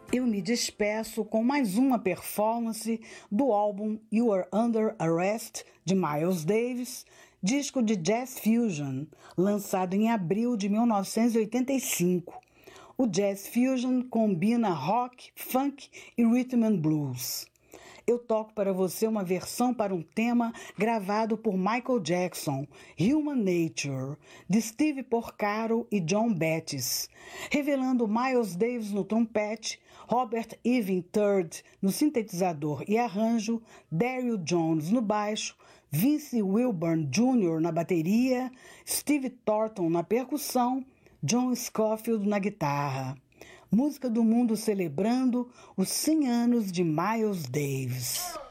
Eu me despeço com mais uma performance do álbum You Are Under Arrest, de Miles Davis, disco de jazz fusion, lançado em abril de 1985. O jazz fusion combina rock, funk e rhythm and blues. Eu toco para você uma versão para um tema gravado por Michael Jackson, Human Nature, de Steve Porcaro e John Bettis, revelando Miles Davis no trompete, Robert Irving III no sintetizador e arranjo, Daryl Jones no baixo, Vince Wilburn Jr. na bateria, Steve Thornton na percussão, John Scofield na guitarra. Música do mundo celebrando os 100 anos de Miles Davis.